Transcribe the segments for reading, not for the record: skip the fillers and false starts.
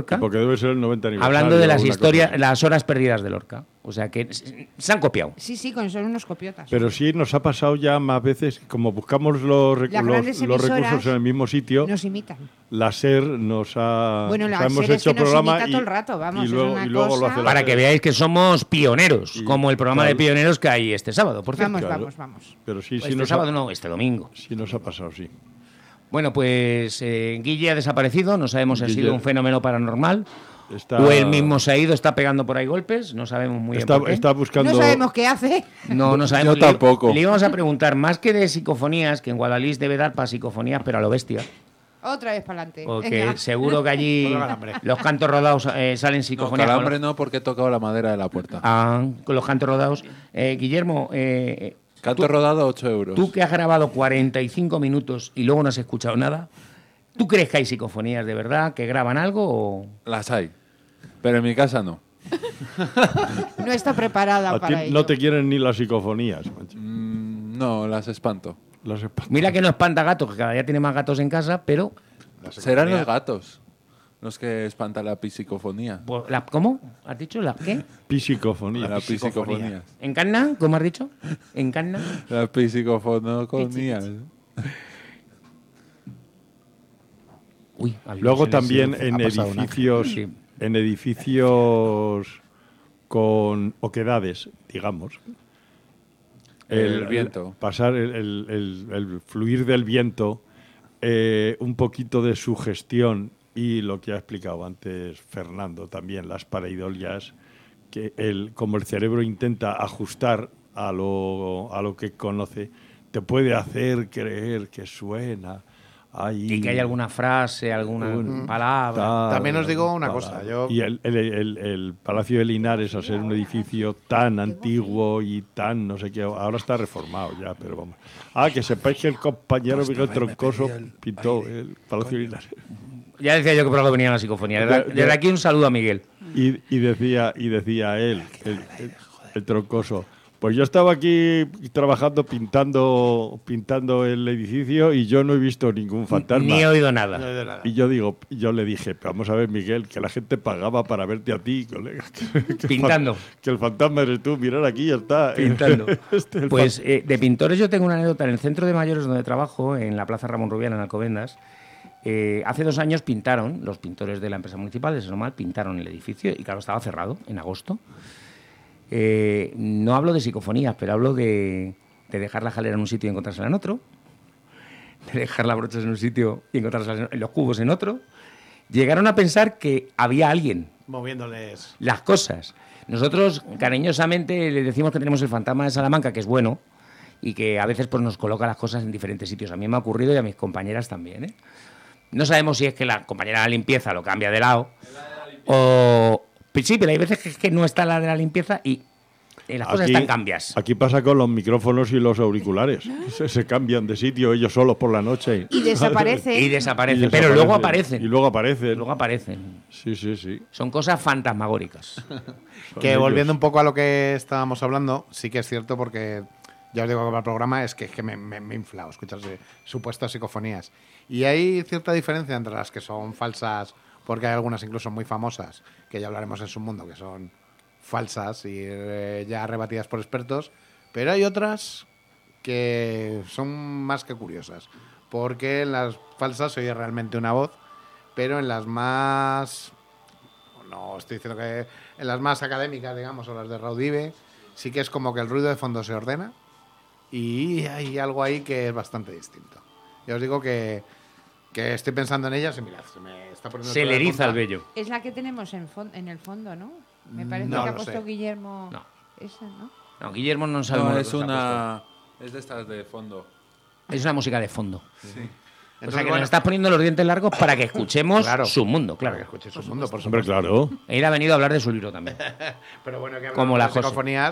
Lorca. Porque debe ser el 90 aniversario. Hablando de las historias, las horas perdidas de Lorca. O sea que se han copiado. Sí, son unos copiotas. Pero sí nos ha pasado ya más veces, como buscamos los recursos en el mismo sitio, nos imitan. La SER nos ha... Bueno, la hemos SER es hecho que nos programa imita todo el rato, vamos, y luego, es una y luego cosa... lo hace la Para SER. que veáis que somos pioneros, como el programa de pioneros que hay este sábado, por cierto. Vamos. Pero sí, este sábado no, este domingo. Sí nos ha pasado, sí. Bueno, pues Guille ha desaparecido, no sabemos si ha sido un fenómeno paranormal o él mismo se ha ido, está pegando por ahí golpes, no sabemos muy bien por qué. Está buscando... No sabemos qué hace. No sabemos. Yo tampoco. Le íbamos a preguntar, más que de psicofonías, que en Guadalís debe dar para psicofonías, pero a lo bestia. Otra vez para adelante. Porque seguro que allí los cantos rodados salen psicofonías. No, calambre no, porque he tocado la madera de la puerta. Con los cantos rodados. Guillermo... Canto rodado, 8 euros. Tú que has grabado 45 minutos y luego no has escuchado nada, ¿tú crees que hay psicofonías de verdad, que graban algo o...? Las hay, pero en mi casa no. No está preparada para ello. No te quieren ni las psicofonías. No, las espanto. Mira que no espanta gatos, que cada día tiene más gatos en casa, pero... Serán los gatos los que espantan la psicofonía. ¿Cómo? ¿Has dicho la qué? Psicofonía. La psicofonía. ¿Encarnan? ¿Cómo has dicho? ¿Encarnan? La psicofonía. Uy, luego también en edificios con oquedades, digamos. El viento. Pasar el fluir del viento, un poquito de sugestión y lo que ha explicado antes Fernando también, las pareidolias, que como el cerebro intenta ajustar a lo que conoce, te puede hacer creer que suena. Y que hay alguna frase, alguna palabra. También os digo una cosa. Y el Palacio de Linares, al ser un edificio tan antiguo y tan no sé qué, ahora está reformado ya, pero vamos. Que sepáis que el compañero Miguel Troncoso pintó el Palacio de Linares. Ya decía yo que por algo venía la psicofonía. Desde aquí un saludo a Miguel. Y decía él, el Troncoso, pues yo estaba aquí trabajando, pintando el edificio y yo no he visto ningún fantasma. Ni he oído nada. Y yo le dije, pero vamos a ver, Miguel, que la gente pagaba para verte a ti, colega. Pintando. Que el fantasma eres tú, mirar aquí ya está. Pintando. Pues de pintores yo tengo una anécdota. En el centro de mayores donde trabajo, en la Plaza Ramón Rubial, en Alcobendas, hace 2 años pintaron, los pintores de la empresa municipal de Senomar, pintaron el edificio y claro, estaba cerrado en agosto. No hablo de psicofonías, pero hablo de dejar la jalera en un sitio y encontrársela en otro, de dejar las brochas en un sitio y encontrárselas en los cubos en otro. Llegaron a pensar que había alguien moviéndoles las cosas. Nosotros cariñosamente le decimos que tenemos el fantasma de Salamanca, que es bueno y que a veces pues, nos coloca las cosas en diferentes sitios. A mí me ha ocurrido y a mis compañeras también, ¿eh? No sabemos si es que la compañera de la limpieza lo cambia de lado o... Sí, pero hay veces que no está la de la limpieza y las cosas están cambiadas. Aquí pasa con los micrófonos y los auriculares. Se cambian de sitio ellos solos por la noche. Y desaparecen. Pero luego aparecen. Y luego aparecen. Sí. Son cosas fantasmagóricas. Que volviendo un poco a lo que estábamos hablando, sí que es cierto porque... Ya os digo que para el programa es que me he inflado escucharse supuestas psicofonías. Y hay cierta diferencia entre las que son falsas, porque hay algunas incluso muy famosas, que ya hablaremos en su mundo, que son falsas y ya rebatidas por expertos, pero hay otras que son más que curiosas, porque en las falsas se oye realmente una voz, pero en las más... No estoy diciendo que... En las más académicas, digamos, o las de Raudive, sí que es como que el ruido de fondo se ordena y hay algo ahí que es bastante distinto. Ya os digo que estoy pensando en ellas y mirad, se me está poniendo... Se le eriza el vello. Es la que tenemos en el fondo, ¿no? Me parece no que ha lo puesto sé. Guillermo... No. Esa, ¿no? No, Guillermo no sabemos. No, es una... Es de estas de fondo. Es una música de fondo. Sí. O sea que nos estás poniendo los dientes largos para que escuchemos su mundo, claro. Para que escuche su mundo, por Hombre, supuesto. claro. Él ha venido a hablar de su libro también. Pero bueno, que Como hablamos la de José. psicofonías,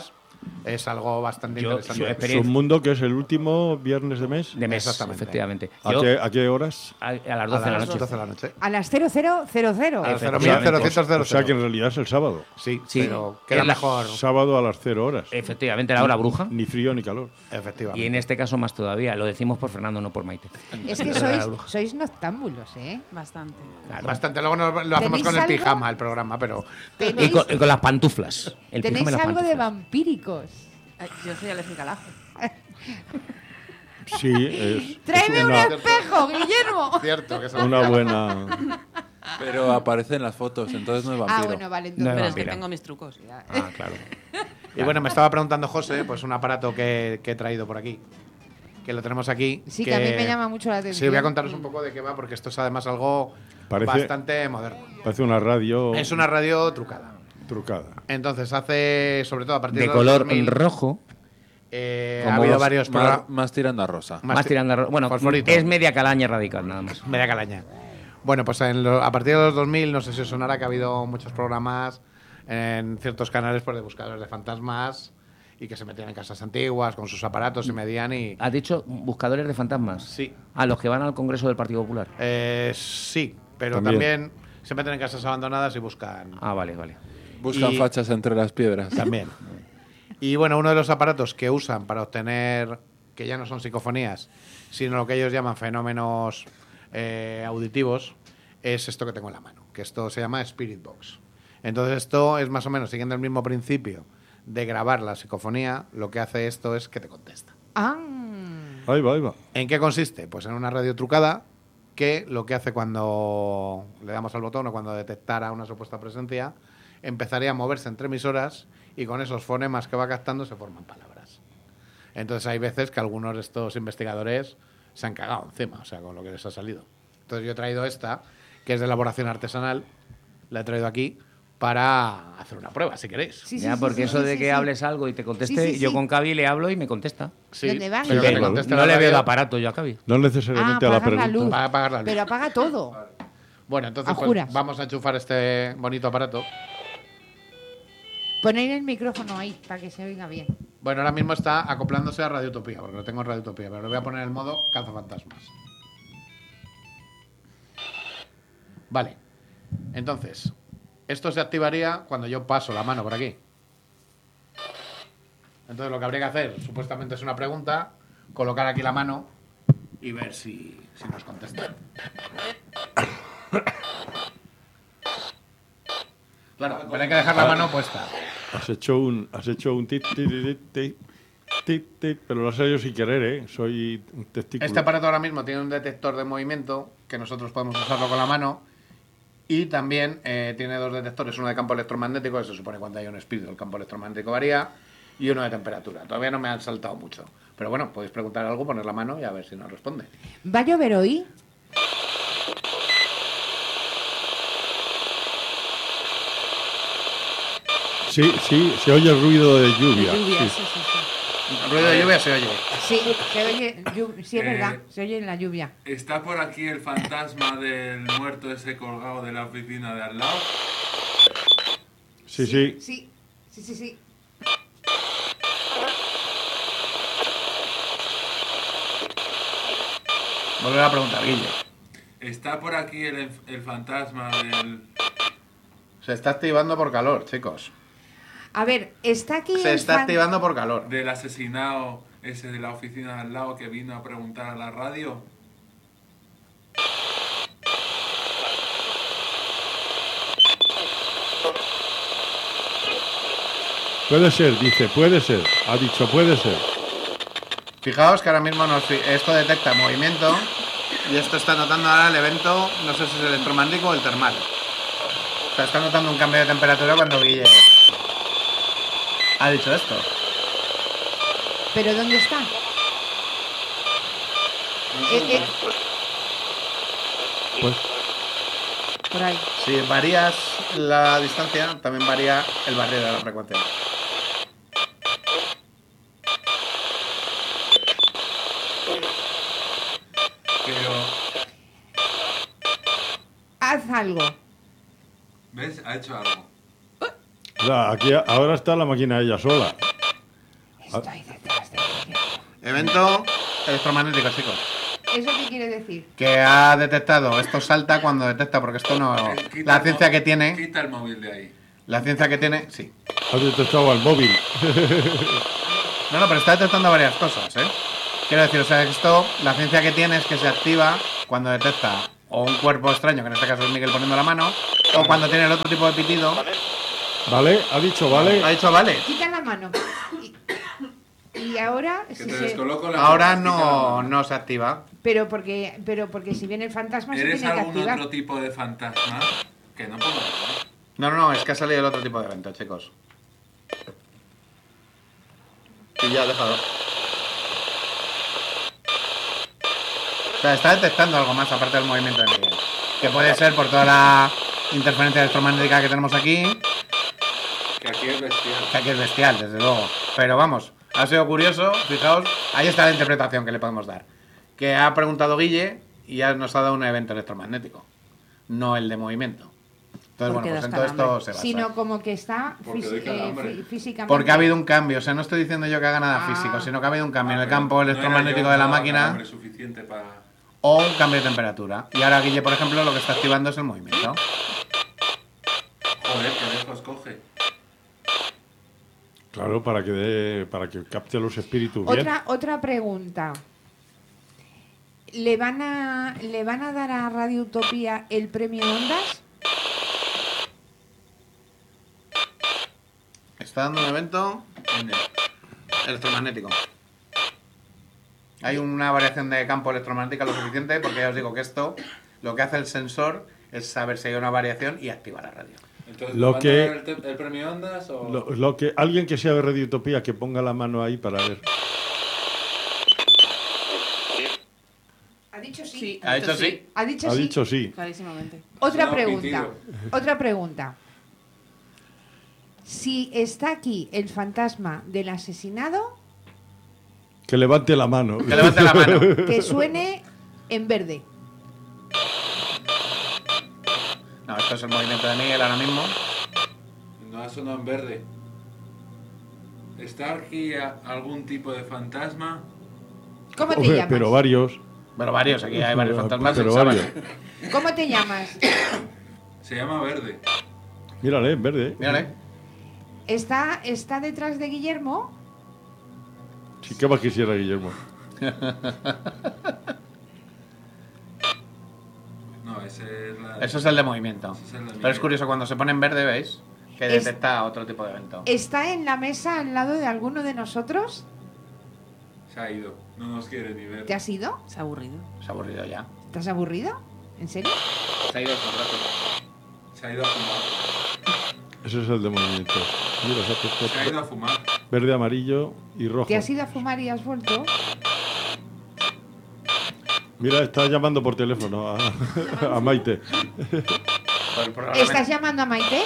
es algo bastante Yo- interesante. yo- Submundo, que es el último viernes de mes. De mes, Exactamente. efectivamente. ¿A Yo, qué horas? a las 12 A de la las noche. 12 de la noche. A las 0000. A las Efectivamente. 0.0000. O sea que en realidad es el sábado. Sí, Sí. pero queda Es la- mejor. Sábado a las 0 horas. Efectivamente, la hora bruja. Ni frío ni calor. Efectivamente. Y en este caso más todavía. Lo decimos por Fernando, no por Maite. Es que sois noctámbulos, ¿eh? Bastante. Claro. Bastante. Luego lo hacemos ¿Tenéis con el algo? pijama, el programa, pero Y con las pantuflas. El Tenéis pijama y las algo de pantuflas. vampíricos. Yo soy alérgica al ajo. Sí, es ¡Tráeme un una, espejo, Guillermo! cierto que es una buena. Pero aparece en las fotos, entonces no es vampiro. Ah, bueno, vale. No Entonces, Pero es que vampira. tengo mis trucos. Ah, claro. Y bueno, me estaba preguntando José, pues un aparato que he traído por aquí. Que lo tenemos aquí. Sí, que a mí me llama mucho la atención. Sí, voy a contaros un poco de qué va, porque esto es además algo Parece- bastante moderno. Parece una radio Es una radio trucada. trucada. Entonces, hace, sobre todo a partir De los color 2000, rojo. ha Como habido los- varios Más, programas. más tirando a rosa. Más tirando a bueno, fosforito. es media calaña radical, nada más. Media calaña. Bueno, pues a partir de los 2000, no sé si os sonará que ha habido muchos programas en ciertos canales pues, de buscadores de fantasmas y que se metían en casas antiguas con sus aparatos y medían y... ¿Has dicho buscadores de fantasmas? Sí. A los que van al Congreso del Partido Popular. Sí, pero También. también se meten en casas abandonadas y buscan... Ah, vale, vale. Buscan Y- fachas entre las piedras. También. Y bueno, uno de los aparatos que usan para obtener, que ya no son psicofonías, sino lo que ellos llaman fenómenos auditivos, es esto que tengo en la mano, que esto se llama Spirit Box. Entonces esto es más o menos siguiendo el mismo principio de grabar la psicofonía, lo que hace esto es que te contesta. Ah, Ahí va, ahí va. ¿En qué consiste? Pues en una radio trucada que lo que hace cuando le damos al botón o cuando detectara una supuesta presencia, empezaría a moverse entre emisoras y con esos fonemas que va captando se forman palabras. Entonces hay veces que algunos de estos investigadores se han cagado encima, o sea, con lo que les ha salido. Entonces yo he traído esta, que es de elaboración artesanal, la he traído aquí para hacer una prueba, si queréis. sí, Ya, sí, porque sí, eso sí, de sí, que sí. hables algo y te conteste, Sí, sí, yo sí. con Cavi le hablo y me contesta. Sí, ¿Dónde vas? pero que te Pero conteste no la le veo radio. el aparato yo a Cavi. No necesariamente a la apagar la pregunta. luz. Va a apagar la luz. Pero apaga todo. Bueno, entonces ¿A pues, juras? vamos a enchufar este bonito aparato. Poner el micrófono ahí para que se oiga bien. Bueno, ahora mismo está acoplándose a Radiotopía, porque lo tengo en Radiotopía, pero le voy a poner el modo cazafantasmas. Vale. Entonces, esto se activaría cuando yo paso la mano por aquí. Entonces lo que habría que hacer, supuestamente es una pregunta, colocar aquí la mano y ver si nos contesta. Claro, pero hay que dejar la mano puesta. Has hecho un tit, tit, tit, tit, tit, tit, pero lo has hecho sin querer, ¿eh? Soy un testículo. Este aparato ahora mismo tiene un detector de movimiento que nosotros podemos usarlo con la mano y también tiene dos detectores, uno de campo electromagnético, que se supone cuando hay un espíritu el campo electromagnético varía, y uno de temperatura. Todavía no me han saltado mucho, pero bueno, podéis preguntar algo, poner la mano y a ver si nos responde. ¿Va a llover hoy? Sí, sí, se oye el ruido de lluvia. Lluvia, sí. sí, sí, sí. El ruido de lluvia se oye. Sí, se oye, sí es verdad, se oye en la lluvia. ¿Está por aquí el fantasma del muerto ese colgado de la oficina de al lado? Sí, sí. Sí, sí, sí, sí. Volver a preguntar, Guille. ¿Está por aquí el fantasma del... Se está activando por calor, chicos. A ver, está aquí Se el está fan- activando por calor. del asesinado ese de la oficina de al lado que vino a preguntar a la radio? Puede ser, dice, puede ser. Ha dicho, puede ser. Fijaos que ahora mismo esto detecta movimiento y esto está notando ahora el evento, no sé si es electromagnético o el termal. O sea, está notando un cambio de temperatura cuando Guille ha dicho esto. ¿Pero dónde está? Pues, Por ahí. Si varías la distancia, también varía el barrio de la frecuencia. Pero, Haz algo. ¿ves? Ha hecho algo. o sea, aquí ahora está la máquina ella sola. Estoy detrás de ella. Evento electromagnético, chicos. ¿Eso qué quiere decir? Que ha detectado. Esto salta cuando detecta, porque esto no. La ciencia que tiene. Quita el móvil de ahí. La ciencia que tiene. Sí. Has detectado al móvil. No, pero está detectando varias cosas, ¿eh? Quiero decir, o sea, esto, la ciencia que tiene es que se activa cuando detecta o un cuerpo extraño, que en este caso es Miguel poniendo la mano, o cuando tiene el otro tipo de pitido. ¿Vale? Ha dicho vale. Ha dicho vale. Quita la mano. Y ahora, Que si te se... descoloco la Ahora mano, quita la mano. no se activa. pero porque si viene el fantasma se ¿Eres tiene que algún activar. otro tipo de fantasma? Que no pongo nada. No, es que ha salido el otro tipo de evento, chicos. Y ya ha dejado. O sea, está detectando algo más aparte del movimiento de Miguel. Que puede ser por toda la interferencia electromagnética que tenemos aquí. Que aquí es bestial. Que aquí es bestial, desde luego. Pero vamos, ha sido curioso, fijaos, ahí está la interpretación que le podemos dar. Que ha preguntado Guille y ya nos ha dado un evento electromagnético, no el de movimiento. Entonces, Porque bueno, pues das en todo esto calambre. se basa. Sino como que está Porque doy calambre. físicamente. Porque ha habido un cambio, o sea, no estoy diciendo yo que haga nada físico, sino que ha habido un cambio en el campo electromagnético de la máquina Suficiente para... o un cambio de temperatura. Y ahora Guille, por ejemplo, lo que está activando es el movimiento. Joder, que lejos coge. Claro, para que capte los espíritus bien. Otra pregunta. ¿Le van a dar a Radio Utopía el premio Ondas? Está dando un evento electromagnético. Hay una variación de campo electromagnética lo suficiente porque ya os digo que esto, lo que hace el sensor es saber si hay una variación y activar la radio. Entonces, Lo ¿van que- a dar el premio Ondas o...? Lo que alguien que sea de Radio Utopía que ponga la mano ahí para ver. ¿Ha dicho sí? Sí, ¿Ha dicho sí? ¿Ha dicho Ha sí? dicho sí. Clarísimamente. Otra Suena pregunta. pitido. Otra pregunta. Si está aquí el fantasma del asesinado, Que levante la mano. Que levante la mano. que suene en verde. No, esto es el movimiento de Miguel ahora mismo. No ha sonado en verde. ¿Está aquí algún tipo de fantasma? ¿Cómo te Hombre, llamas? pero varios. Pero varios, aquí hay varios fantasmas. Pero en sábana. varios. ¿Cómo te llamas? Se llama verde. Mírale, en verde. Mírale. ¿Está detrás de Guillermo? Sí, ¿qué más quisiera, Guillermo? No, ese es la... Eso es el de movimiento. Ese es el de Pero es Miguel. curioso, cuando se pone en verde, ¿veis? Que Es- detecta otro tipo de evento. ¿Está en la mesa al lado de alguno de nosotros? Se ha ido. No nos quiere ni ver. ¿Te has ido? Se ha aburrido. Se ha aburrido ya. ¿Estás aburrido? ¿En serio? Se ha ido hace un rato. Se ha ido a fumar. Ese es el de movimiento. Mira, se ha puesto Se ha ido a fumar. verde, amarillo y rojo. ¿Te has ido a fumar y has vuelto? Mira, está llamando por teléfono a Maite. Pues probablemente- ¿Estás llamando a Maite?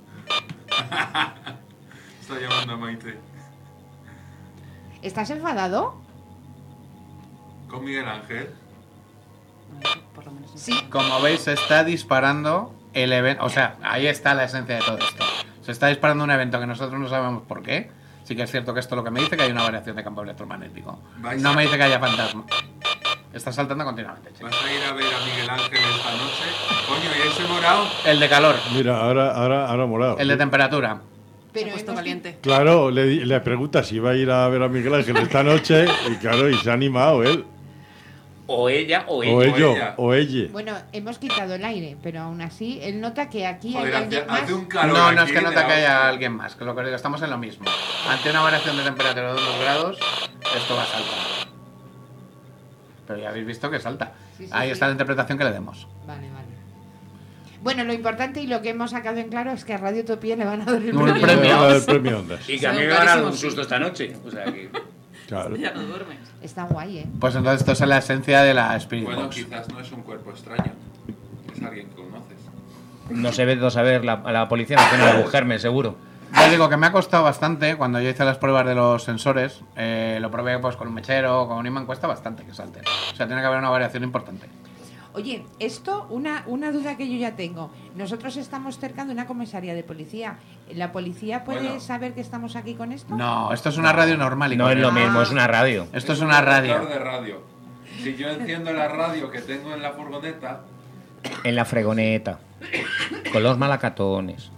Está llamando a Maite. ¿Estás enfadado? ¿Con Miguel Ángel? Bueno, por lo menos. Sí. Como veis, se está disparando el evento. O sea, ahí está la esencia de todo esto. Se está disparando un evento que nosotros no sabemos por qué. Sí que es cierto que esto lo que me dice que hay una variación de campo electromagnético. Vais No a- me dice que haya fantasma. Está saltando continuamente, chicos. ¿Vas a ir a ver a Miguel Ángel esta noche? Coño, ¿y ese morado? El de calor, Mira, ahora morado. el de temperatura. Se ha Pero puesto hemos- caliente. Claro, le pregunta si va a ir a ver a Miguel Ángel esta noche y claro, y se ha animado él. O ella o O ella. ello, ella. o ella. Bueno, hemos quitado el aire, pero aún así él nota que aquí Joder, hay alguien más. hace un calor No, no es aquí que de nota la que haya hostia. alguien más, que lo que digo, estamos en lo mismo. Ante una variación de temperatura de 2 grados, esto va a saltar. Pero ya habéis visto que salta. Sí, sí, Ahí sí. está la interpretación que le demos. Vale, vale. Bueno, lo importante y lo que hemos sacado en claro es que a Radio Utopía le van a dar el Un premio. premio. Va a dar el premio Ondas. Y que a mí Son me van a dar un carísimos, susto esta noche. O sea que... Claro. Ya no duermes. Está guay, ¿eh? Pues entonces esto es la esencia de la Spirit Bueno, Box. quizás no es un cuerpo extraño. Es alguien que conoces. No se ve de saber la policía, no tiene que buscarme, seguro. Ya digo que me ha costado bastante cuando yo hice las pruebas de los sensores. Lo probé pues con un mechero, con un imán, cuesta bastante que salten. O sea, tiene que haber una variación importante. Oye, esto, una duda que yo ya tengo. Nosotros estamos cerca de una comisaría de policía. ¿La policía puede saber que estamos aquí con esto? No, esto es una radio normal. Y No es lo corriente. mismo, es una radio. Esto es una radio. De radio. Si yo enciendo la radio que tengo en la furgoneta, En la fregoneta. Con los malacatones.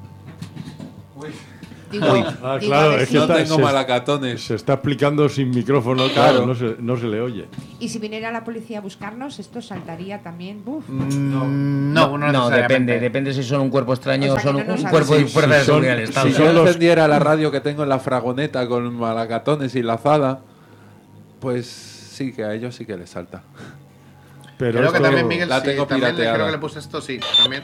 Digo, Ah, digo, claro, a ver es que si- no está- tengo se- malacatones. Se está explicando sin micrófono, claro, no se le oye. Y si viniera la policía a buscarnos, esto saltaría también. Uf. No, No, necesariamente. depende si son un cuerpo extraño O o sea, son que no nos un cuerpo de avisen. fuerza de Si son- seguridad del Estado. si Si son yo los- encendiera la radio que tengo en la fragoneta con malacatones y lazada, pues sí que a ellos sí que les salta. Pero Creo que esto- también, Miguel, la sí, tengo también pirateada. creo que le puse esto, sí, también.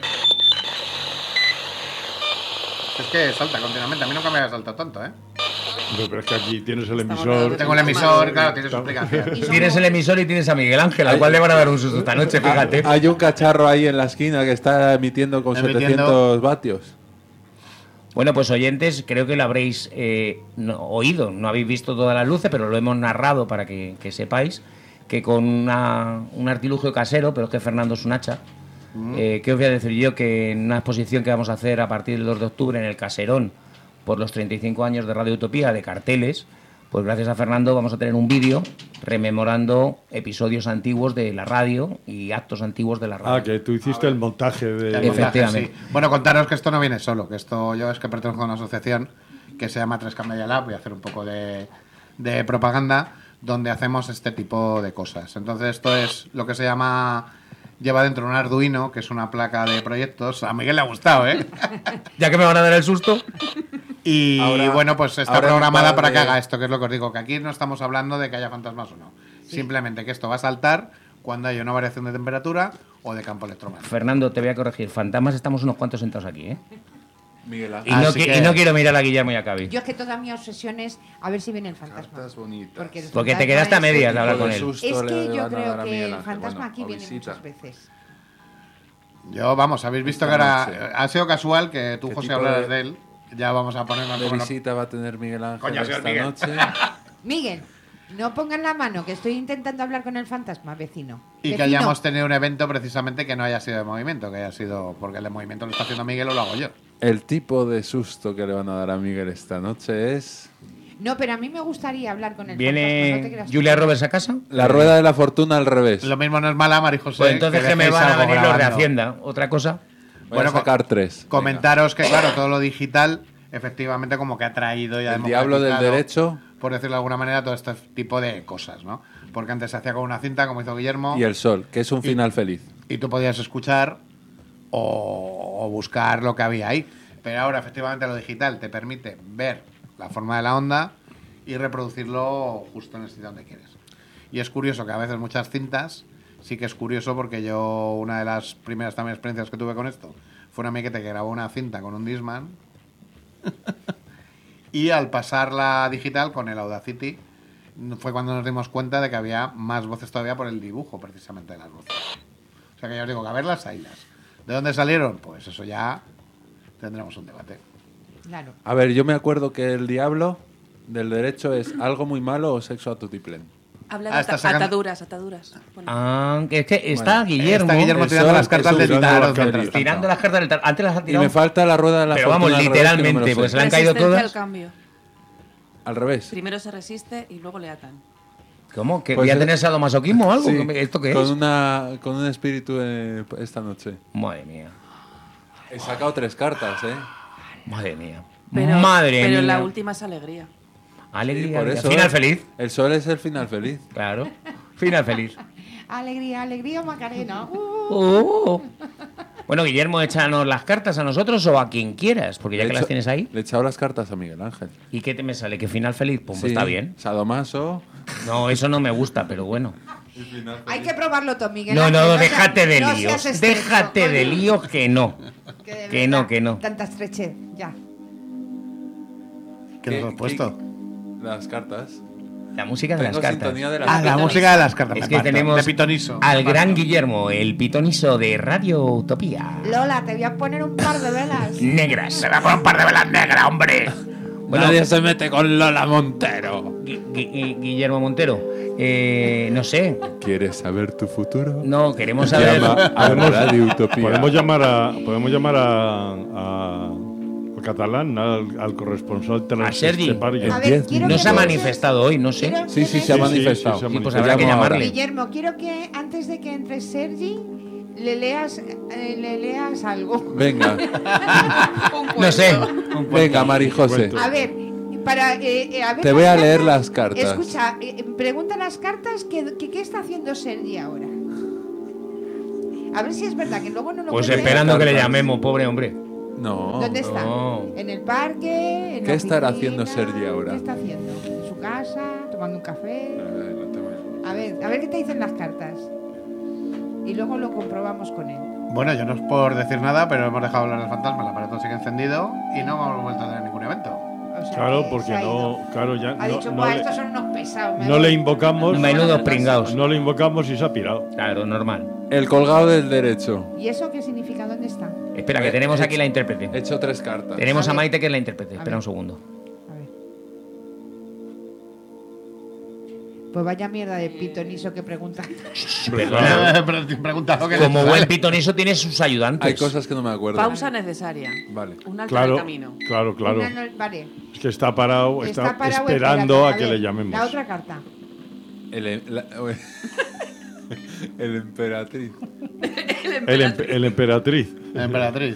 Es que salta continuamente. A mí nunca me ha saltado tanto, ¿eh? Pero es que aquí tienes el Estamos emisor. Tengo el emisor, claro, tiene su explicación. Y somos- Tienes el emisor y tienes a Miguel Ángel, al cual le van a dar un susto esta noche, fíjate. Hay un cacharro ahí en la esquina que está emitiendo con Emitiendo. 700 vatios. Bueno, pues oyentes, creo que lo habréis oído. No habéis visto todas las luces, pero lo hemos narrado para que sepáis que con un artilugio casero, pero es que Fernando es un hacha. ¿Qué os voy a decir yo? Que en una exposición que vamos a hacer a partir del 2 de octubre en el Caserón, por los 35 años de Radio Utopía, de carteles, pues gracias a Fernando vamos a tener un vídeo rememorando episodios antiguos de la radio y actos antiguos de la radio. Ah, que tú hiciste el montaje de. El montaje, Efectivamente. sí. Bueno, contaros que esto no viene solo, que esto yo es que pertenezco a una asociación que se llama 3K Media Lab, voy a hacer un poco de propaganda, donde hacemos este tipo de cosas. Entonces esto es lo que se llama, lleva dentro un Arduino, que es una placa de proyectos. A Miguel le ha gustado, ¿eh? Ya que me van a dar el susto. Y Ahora- bueno, pues está ahora programada un par para que de- haga esto, que es lo que os digo, que aquí no estamos hablando de que haya fantasmas o no. Simplemente que esto va a saltar cuando haya una variación de temperatura o de campo electromagnético. Fernando, te voy a corregir. Fantasmas estamos unos cuantos sentados aquí, ¿eh? Miguel Y, Ángel. no, Así qui- que- y no quiero mirar a Guillermo y a Cavi. Yo es que toda mi obsesión es a ver si viene el fantasma. Cartas bonitas. Porque, el Porque te fantasma quedaste a es- medias de hablar Tipo con de él. susto Es le que yo van a creo dar a que Miguel el Ángel. fantasma Bueno, aquí o viene visita. muchas veces. Yo, vamos, habéis visto que Esta ahora noche. ha sido casual que tú, ¿Qué José, tipo hablaras de- de él. Ya vamos a poner más ¿Qué o menos- visita va a tener Miguel Ángel Coño, señor esta Miguel. noche? Miguel, no pongan la mano, que estoy intentando hablar con el fantasma, vecino. Y que Vecino. hayamos tenido un evento precisamente que no haya sido de movimiento, que haya sido porque el de movimiento lo está haciendo Miguel o lo hago yo. El tipo de susto que le van a dar a Miguel esta noche es No, pero a mí me gustaría hablar con el fantasma. no te ¿Viene creas. Julia Roberts a casa? la rueda de la fortuna al revés. Lo mismo no es mala, María José. Pues entonces que me dejéis van a algo venir los de grabando. Hacienda. ¿Otra cosa? Voy a sacar 3. Comentaros que, claro, todo lo digital, efectivamente, como que ha traído ya El diablo del derecho por decirlo de alguna manera, todo este tipo de cosas, ¿no? Porque antes se hacía con una cinta, como hizo Guillermo, y el sol, que es un final feliz. y tú podías escuchar o buscar lo que había ahí. Pero ahora, efectivamente, lo digital te permite ver la forma de la onda y reproducirlo justo en el sitio donde quieres. Y es curioso que a veces muchas cintas, sí que es curioso porque yo, una de las primeras también experiencias que tuve con esto, fue una amiguete que grabó una cinta con un Discman y al pasarla digital con el Audacity fue cuando nos dimos cuenta de que había más voces todavía por el dibujo precisamente de las voces. O sea que ya os digo que a verlas, haylas. ¿De dónde salieron? Pues eso ya tendremos un debate. Claro. A ver, yo me acuerdo que el diablo del derecho es algo muy malo o sexo a tutiplén. Habla Ah, de está sacando- ataduras. Bueno, Ah, que es que está Guillermo. Está Guillermo el tirando sol, las cartas eso, del tirando tarot. las cartas. mientras tanto. Tirando las cartas del tarot. Antes las ha Y tirado. me falta la rueda de la Pero fortuna vamos, al revés, literalmente, que no me lo sé. pues le han caído resistencia al todas. cambio. Al revés. Primero se resiste y luego le atan. ¿Cómo? ¿Que Pues voy a es- tener sadomasoquismo o algo? Sí, ¿Esto qué con es? con un espíritu esta noche. Madre mía. He sacado 3 cartas, ¿eh? Madre mía. Pero, Madre pero mía. la última es alegría. Alegría. por alegría. eso Final feliz. El sol es el final feliz. Claro. Final feliz. Alegría, alegría, Macarena. Bueno, Guillermo, échanos las cartas a nosotros o a quien quieras, porque ya Le que he las hecho- tienes ahí. Le he echado las cartas a Miguel Ángel. ¿Y qué te me sale? ¿Que final feliz? Pues Sí, está bien. Sadomaso. No, eso no me gusta, pero bueno. Hay que probarlo todo, Miguel. No, Ángel, no, seas- déjate de no líos. seas estrecho, Déjate de coño. líos que no. de Que no, verdad, que no. Tanta estrechez, ya. ¿Qué nos has puesto? Las cartas. La música de Tengo las cartas. sintonía de las Ah, la cartas. música de las cartas. Es me que parto. tenemos de pitoniso. al gran Guillermo, el pitoniso de Radio Utopía. Lola, te voy a poner un par de velas. Negras. Se va a poner un par de velas negras, hombre. Bueno, Nadie se mete con Lola Montero. Guillermo Montero, no sé. ¿Quieres saber tu futuro? No, queremos saber. Llama a Radio Utopía. Podemos llamar al catalán, al corresponsal A Sergi. Parque. A ver, quiero No que se ha me- manifestado hoy, no sé. quiero Sí, que sí, me- se ha Sí, sí, manifestado. sí, se ha Sí, pues manifestado. habrá que Llamo ahora. llamarle. Guillermo, quiero que antes de que entre Sergi le leas algo. Venga, No sé. venga, Mari José. Cuento. A ver, para a ver Te voy las a leer cartas. las cartas. Escucha, pregunta las cartas qué está haciendo Sergi ahora. A ver si es verdad que luego no lo Pues cuente. esperando que le llamemos, pobre hombre. No. ¿Dónde está? no. ¿En el parque? En ¿Qué la estará oficina? haciendo Sergi ahora? ¿Qué está haciendo? ¿En su casa? ¿Tomando un café? No tengo- A ver qué te dicen las cartas. Y luego lo comprobamos con él. Bueno, yo no es por decir nada, pero hemos dejado hablar del fantasma, el aparato sigue encendido y no hemos vuelto a tener ningún evento. O sea, Claro, que porque se ha ido. claro, ya Ha dicho, "Buah, estos son unos pesados. me no voy". le invocamos, Menudos pringaos. no le invocamos y se ha pirado. Claro, normal. El colgado del derecho. ¿Y eso qué significa? ¿Dónde está? Espera, que tenemos aquí la intérprete. He hecho 3 cartas. Tenemos A a ver. Maite que es la intérprete. A Espera ver. un segundo. A ver. Pues vaya mierda de pitoniso que pregunta. Perdona. Pregunta lo que Como le buen sale. pitoniso tiene sus ayudantes. Hay cosas que no me acuerdo. Pausa necesaria. Vale. Un alto en el Claro, camino. claro. Una no- vale. Es que está parado, está, parado, esperando espérate, a que ver, le llamemos. La otra carta. El emperatriz. El emperatriz. La emperatriz.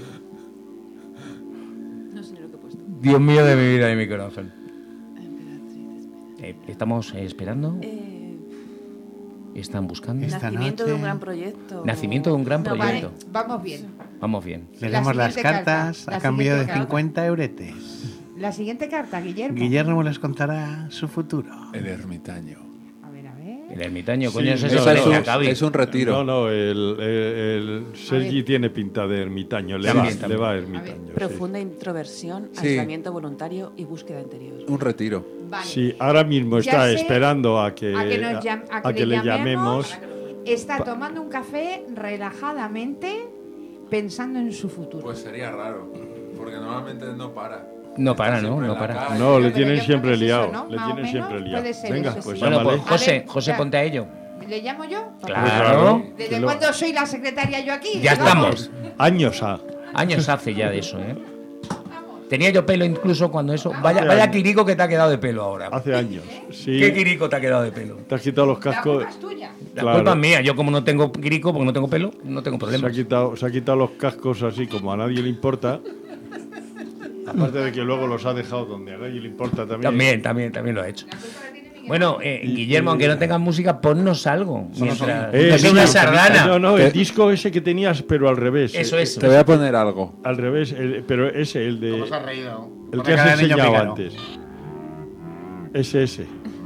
No sé ni lo que he puesto. Dios mío de mi vida y mi corazón. Emperatriz. Estamos esperando. Están buscando. Esta Nacimiento noche- de un gran proyecto. Nacimiento de un gran No, proyecto. Vale, vamos bien. Vamos bien. Le damos las siguiente carta, cartas la a cambio de siguiente carta. 50 euretes. La siguiente carta, Guillermo. Guillermo les contará su futuro. El ermitaño. A ver, a ver. El ermitaño, Sí, coño, es eso. eso Esa de es, Acabi. es un retiro. No, no, el Sergi ver. tiene pinta de ermitaño. Le También, va, también. le va A ermitaño. ver. sí. Profunda introversión, Sí. aislamiento voluntario y búsqueda interior. Un retiro. Vale. Sí, ahora mismo Ya está sé esperando a que, a que nos a que le le llamemos. Está tomando un café relajadamente pensando en su futuro. Pues sería raro. Porque normalmente no para. No para, Está ¿no? siempre No en la para. calle. No, le Pero tienen yo siempre creo que es eso, liado. ¿no? Le Más o tienen menos siempre liado. puede ser Venga, eso, pues sí. Bueno, llámale. pues José, A ver, José, ya. ponte a ello. ¿Le llamo yo? Claro. que ¿Desde lo- cuándo soy la secretaria yo aquí? Ya Vamos. estamos. Años ha. Años hace ya de eso, ¿eh? Tenía yo pelo incluso cuando eso. Vaya quirico que te ha quedado de pelo ahora. Hace años. Sí. ¿Qué quirico te ha quedado de pelo? Te has quitado los La cascos. culpa es tuya. La Claro. culpa es mía. Yo como no tengo quirico, porque no tengo pelo, no tengo Se problema. ha quitado los cascos así como a nadie le importa. Aparte de que luego los ha dejado donde a nadie le importa también. También lo ha hecho. Bueno, Guillermo, aunque no tengas música, ponnos algo. Mientras... Eh, no sé, una niño, sardana. No, el disco ese que tenías, pero al revés. Eso es. Te voy a poner algo. Al revés, pero ese, el ¿Cómo se ha de. reído? El Con que la cara has de niño enseñado pícaro. antes. Ese.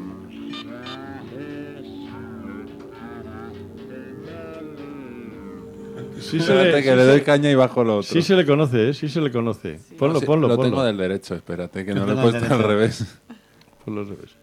Sí se, Espérate le, que le doy caña y bajo lo otro. sí se le conoce, sí se le conoce. Ponlo, Sí, ponlo, Lo ponlo. tengo del derecho, espérate, que no Lo lo he tengo del puesto al derecho. revés. Ponlo al revés.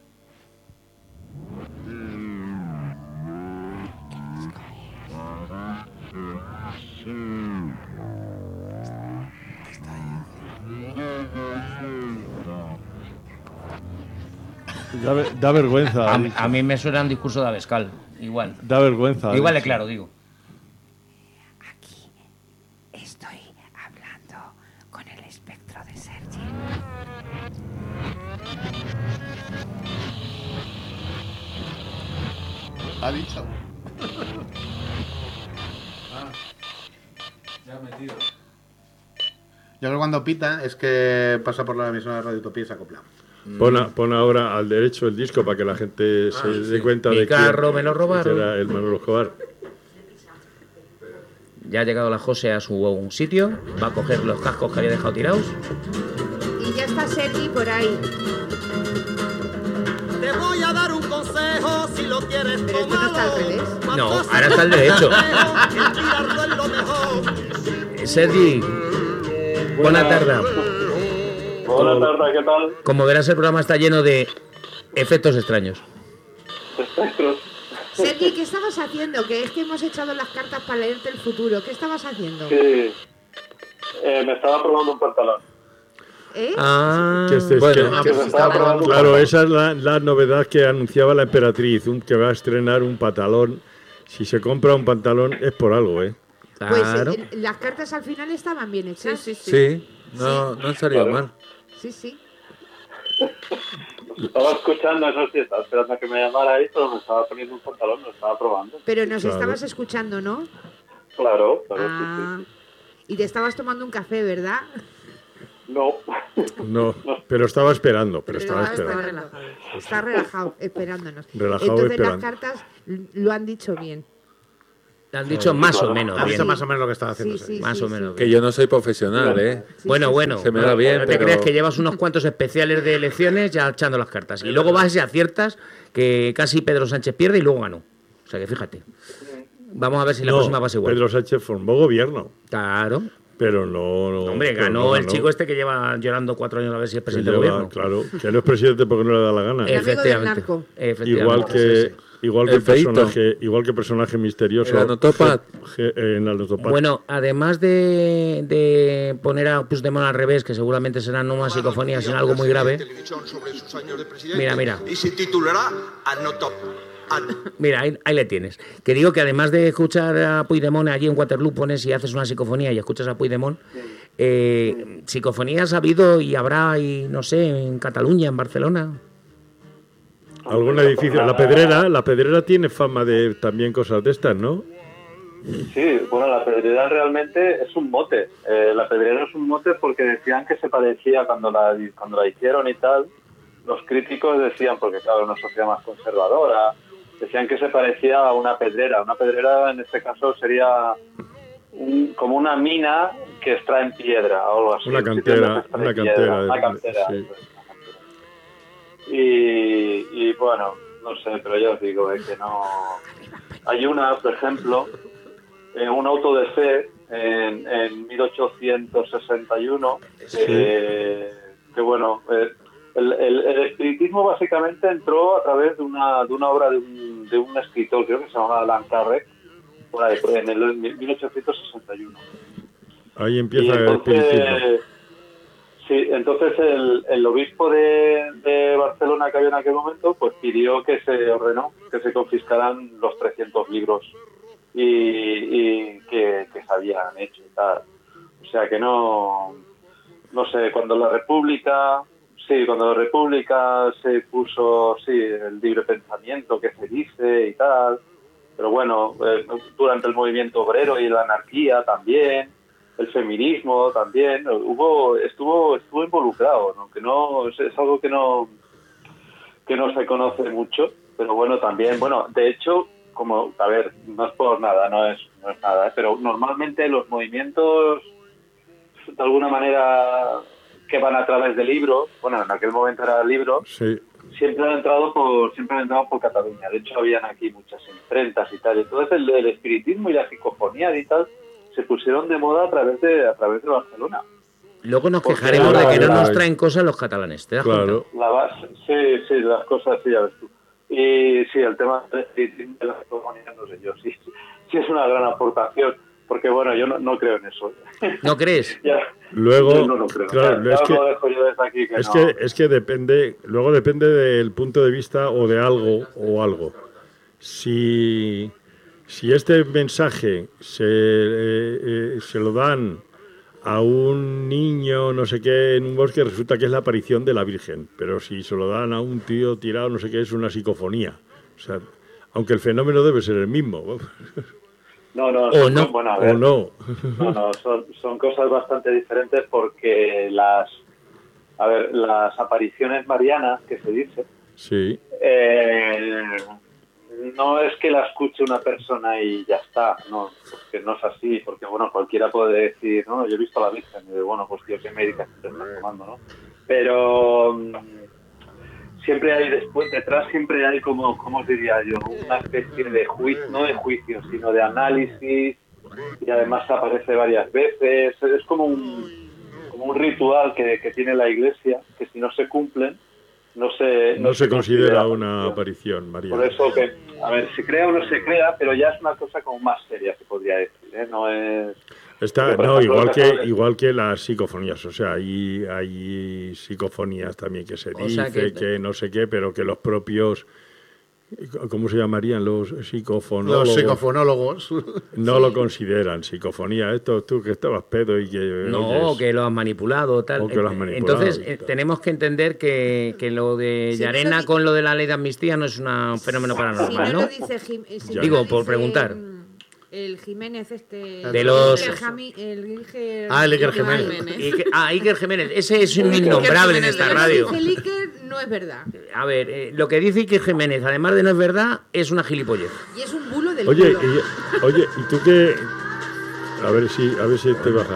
Da vergüenza. A mí me suena un discurso de Abascal. Igual. Da vergüenza. Igual de claro, digo. Estoy hablando con el espectro de Sergi. Ha dicho. Ya metido. Yo creo que cuando pita es que pasa por la emisora de Radio Utopía y se acopla. Pon ahora al derecho el disco para que la gente se dé cuenta Mi de que carro me lo robaron. era el Manolo Escobar. Ya ha llegado la José a su sitio. Va a coger los cascos que había dejado tirados. Y ya está Sergi por ahí. Te voy a dar un consejo si lo quieres Pero esto no está al revés. No, ahora está al derecho. Tirarlo es lo mejor. Sergi, buena tarde. Buenas tardes, ¿qué tal? Como verás, el programa está lleno de efectos extraños. Espectros. Sergi, ¿qué estabas haciendo? Que es que hemos echado las cartas para leerte el futuro. ¿Qué estabas haciendo? Sí. Me estaba probando un pantalón. ¿Eh? Claro, esa es la novedad que anunciaba la emperatriz, que va a estrenar un pantalón. Si se compra un pantalón es por algo, ¿eh? Pues las cartas al final estaban bien hechas. Sí, no salió mal. Sí. Estaba escuchando, eso sí, estaba esperando a que me llamara ahí, pero me estaba poniendo un pantalón, lo estaba probando. Pero nos estabas escuchando, ¿no? Claro, sí. Y te estabas tomando un café, ¿verdad? No, pero estaba esperando. Está relajado, esperándonos. Entonces las cartas lo han dicho bien. Han dicho más o menos. Han dicho más o menos lo que estaba haciendo. Sí, más o menos. Que yo no soy profesional, ¿eh? Bueno. Se me da bien, ¿Te pero... crees que llevas unos cuantos especiales de elecciones ya echando las cartas? Y luego vas y aciertas que casi Pedro Sánchez pierde y luego ganó. O sea que fíjate. Vamos a ver si la próxima va a ser igual. Pedro Sánchez formó gobierno. Claro. Pero no... Hombre, ganó el chico este que lleva llorando 4 años a ver si es presidente del gobierno. Claro, que no es presidente porque no le da la gana. Efectivamente. Igual que personaje misterioso. ¿El Anotopat? En Anotopat. Bueno, además de poner a Puigdemont al revés, que seguramente serán no más psicofonías, sino algo muy grave. Mira. Y se titulará Anotopat. Mira, ahí le tienes. Que digo que además de escuchar a Puigdemont allí en Waterloo, pones y haces una psicofonía y escuchas a Puigdemont, psicofonías ha habido y habrá, y no sé, en Cataluña, en Barcelona. Algún edificio. La Pedrera tiene fama de también cosas de estas, ¿no? Sí, bueno, la Pedrera realmente es un mote. La Pedrera es un mote porque decían que se parecía cuando la hicieron y tal. Los críticos decían, porque claro, es una sociedad más conservadora, decían que se parecía a una pedrera. Una pedrera en este caso sería como una mina que extrae piedra o algo así. Una cantera. Sí. Y bueno, no sé, pero ya os digo, que no... Hay una, por ejemplo, un auto de fe en 1861, que bueno... El espiritismo básicamente entró a través de una obra de un escritor, creo que se llamaba Allan Carrek, por ahí, en el 1861. Ahí empieza el espiritismo. Sí, entonces el obispo de Barcelona que había en aquel momento, pues pidió que se ordenó que se confiscaran los 300 libros y que se habían hecho y tal. O sea que no sé, cuando la República se puso, el libre pensamiento que se dice y tal, pero bueno, durante el movimiento obrero y la anarquía también, el feminismo también, estuvo involucrado, ¿no? Que no es algo que no se conoce mucho, pero bueno, también, bueno, de hecho, como, a ver, no es por nada, no es nada, pero normalmente los movimientos, de alguna manera, que van a través de libros, bueno, en aquel momento era libros, sí. siempre han entrado por Cataluña. De hecho, habían aquí muchas imprentas y tal. Entonces, el espiritismo y la psicofonía y tal se pusieron de moda a través de Barcelona. Luego nos quejaremos de que no nos traen cosas los catalanes, ¿te das cuenta? La base, sí, las cosas sí, ya ves tú. Y sí, el tema del espiritismo y la psicofonía, no sé yo, sí es una gran aportación. Porque bueno, yo no creo en eso. ¿No crees? Luego, yo no creo. Claro, es que depende, luego depende del punto de vista o de algo. Si este mensaje se lo dan a un niño, no sé qué, en un bosque, resulta que es la aparición de la Virgen. Pero si se lo dan a un tío tirado, no sé qué, es una psicofonía. O sea, aunque el fenómeno debe ser el mismo. No, bueno, a ver, son cosas bastante diferentes porque las apariciones marianas que se dice, sí, no es que la escuche una persona y ya está, no, porque no es así, porque bueno, cualquiera puede decir, no, yo he visto a la Virgen, y bueno, pues tío, qué médica te estás tomando, ¿no? Pero siempre hay detrás siempre hay como os diría yo, una especie de juicio, no de juicio, sino de análisis, y además aparece varias veces. Es como un ritual que tiene la Iglesia, que si no se cumplen, no se considera una aparición mariana. Por eso que, a ver, se crea o no se crea, pero ya es una cosa como más seria, se podría decir, ¿eh? No es... Está, Por no, ejemplo, igual que las psicofonías, o sea, hay psicofonías también que se O sea dice que no sé qué, pero que los propios, ¿cómo se llamarían? Los psicofonólogos. Los psicofonólogos. No lo consideran psicofonía. Esto tú que estabas pedo y que... No, oyes, que lo has manipulado, tal. O que lo has manipulado Entonces, y tal. tenemos que entender que lo de Si no Llarena lo di- con lo de la ley de amnistía no es un fenómeno Si no paranormal, lo ¿no? dice Digo, por preguntar. El Jiménez De los- Iker Jiménez. Iker Jiménez. Ese es un innombrable en esta radio. Dice el Iker no es verdad. A ver, lo que dice Iker Jiménez, además de no es verdad, es una gilipollez. Y es un bulo del Oye, culo. ¿y tú qué...? A ver si te baja.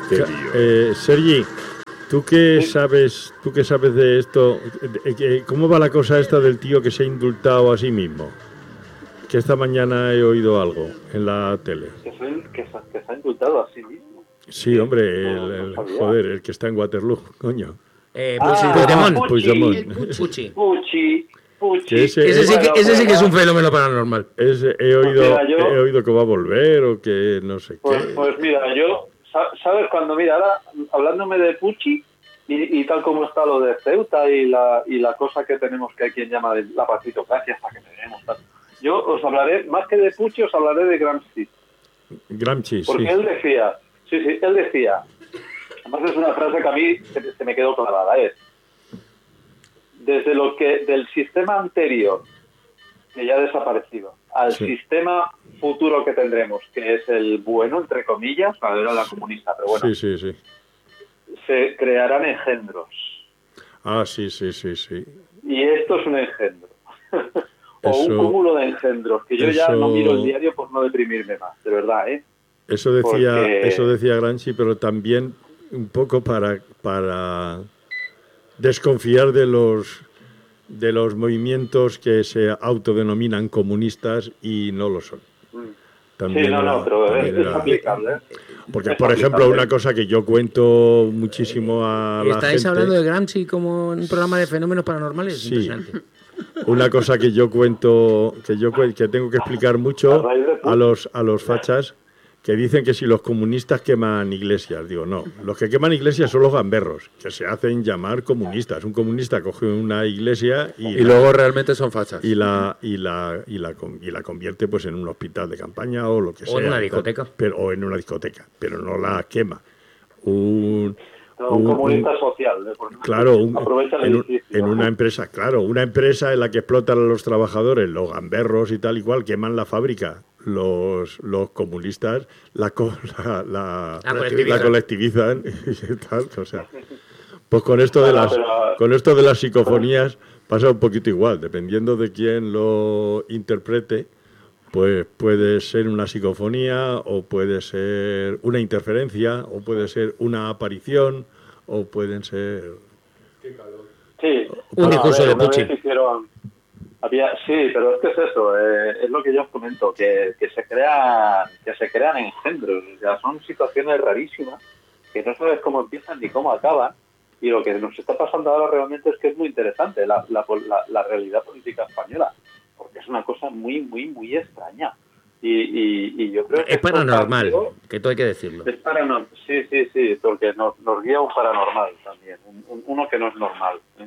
Sergi, ¿tú qué sabes de esto? ¿Cómo va la cosa esta del tío que se ha indultado a sí mismo? Que esta mañana he oído algo en la tele. Que se ha indultado a sí mismo. Sí, hombre, No sabía. el que está en Waterloo, coño. Puigdemont. Puigdemont. Puchi. Que Ese sí que es un fenómeno paranormal. He oído que va a volver o que no sé qué. Pues mira, yo, ¿sabes cuando? Mira, ahora hablándome de Pucci y tal como está lo de Ceuta y la cosa que tenemos que hay quien llama de la partitocracia hasta que tenemos tal. Yo os hablaré, más que de Pucci, os hablaré de Gramsci. Gramsci, Porque sí. él decía, además es una frase que a mí se me quedó clavada, es, desde del sistema anterior, que ya ha desaparecido, al sistema futuro que tendremos, que es el bueno, entre comillas, para era la comunista, pero bueno, Sí. se crearán engendros. Ah, sí. Y esto es un engendro. O un cúmulo de engendros, que yo ya no miro el diario por no deprimirme más, de verdad, ¿eh? Eso decía Gramsci, pero también un poco para desconfiar de los movimientos que se autodenominan comunistas y no lo son. También pero es aplicable. Porque, por ejemplo, una cosa que yo cuento muchísimo a la gente... ¿Estáis hablando de Gramsci como en un programa de fenómenos paranormales? Sí. Impresionante. Una cosa que yo cuento, que tengo que explicar mucho a los fachas, que dicen que si los comunistas queman iglesias. Digo, no, los que queman iglesias son los gamberros, que se hacen llamar comunistas. Un comunista coge una iglesia y luego realmente son fachas. Y la convierte pues en un hospital de campaña o lo que sea. O en una discoteca. O en una discoteca, pero no la quema. Un comunista social. Claro, aprovecha en una empresa, una empresa en la que explotan a los trabajadores, los gamberros y tal y cual, queman la fábrica. Los comunistas la colectivizan y tal, o sea, pues con esto de las psicofonías pasa un poquito igual, dependiendo de quién lo interprete, pues puede ser una psicofonía o puede ser una interferencia o puede ser una aparición o pueden ser un discurso de Pucci. Sí, pero es que es eso, es lo que yo os comento, que se crean engendros, o sea, son situaciones rarísimas que no sabes cómo empiezan ni cómo acaban, y lo que nos está pasando ahora realmente es que es muy interesante la realidad política española, porque es una cosa muy, muy, muy extraña. Y yo creo que es paranormal, que todo hay que decirlo. Es paranormal, sí, porque nos guía un paranormal también, uno que no es normal, ¿eh?